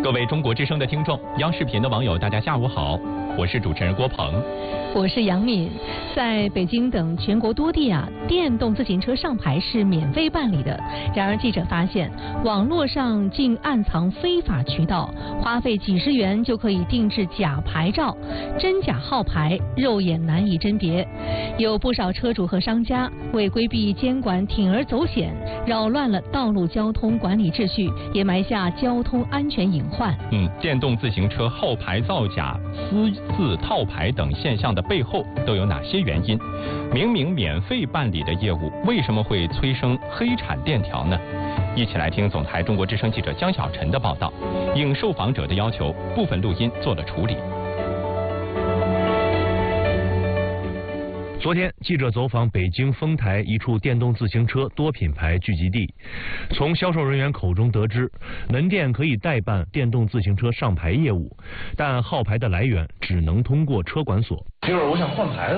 各位中国之声的听众，央视频的网友，大家下午好，我是主持人郭鹏， 我是杨敏。在北京等全国多地电动自行车上牌是免费办理的。然而记者发现，网络上竟暗藏非法渠道，花费几十元就可以定制假牌照，真假号牌肉眼难以甄别。有不少车主和商家为规避监管铤而走险，扰乱了道路交通管理秩序，也埋下交通安全隐患。 电动自行车号牌造假、私自套牌等现象的背后都有哪些原因？明明免费办理的业务，为什么会催生黑产链条呢？一起来听总台中国之声记者江小晨的报道。应受访者的要求，部分录音做了处理。 昨天，记者走访北京丰台一处电动自行车多品牌聚集地，从销售人员口中得知，门店可以代办电动自行车上牌业务，但号牌的来源只能通过车管所。 就是我想换牌子。